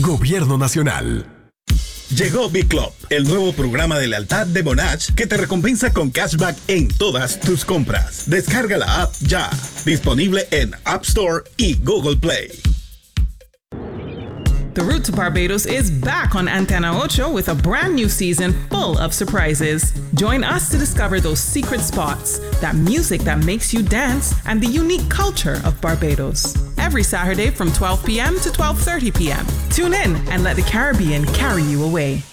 Gobierno Nacional. Llegó Big Club, el nuevo programa de lealtad de Monach que te recompensa con cashback en todas tus compras. Descarga la app ya. Disponible en App Store y Google Play. The Route to Barbados is back on Antena 8 with a brand new season full of surprises. Join us to discover those secret spots, that music that makes you dance, and the unique culture of Barbados. Every Saturday from 12 p.m. to 12:30 p.m. Tune in and let the Caribbean carry you away.